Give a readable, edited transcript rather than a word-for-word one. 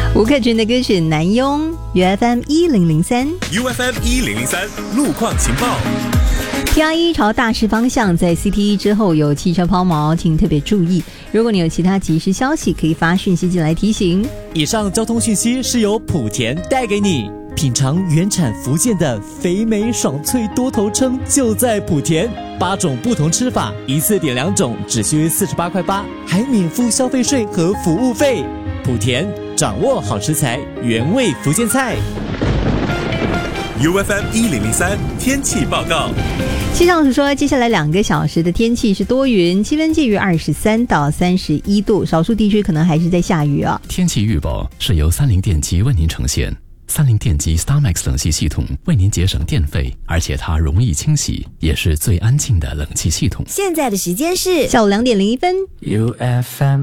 吴克群的歌曲《南庸》，UFM 1003 ，UFM 1003路况情报。 TR1朝大势方向，在 CT1 之后有汽车抛锚，请特别注意。如果你有其他即时消息，可以发讯息进来提醒。 以上交通讯息是由莆田带给你。品尝原产福建的肥美爽脆多头鲭，就在莆田，8种不同吃法，一次点2种，只需48块8，还免付消费税和服务费。莆田掌握好食材，原味福建菜。 UFM 1003天气报告。 气象署说，接下来2个小时的天气是多云，气温介于23到31度，少数地区可能还是在下雨啊。 天气预报是由30电机为您呈现。30电机 StarMax 冷气系统为您节省电费，而且它容易清洗，也是最安静的冷气系统。 现在的时间是下午2点01分。 UFM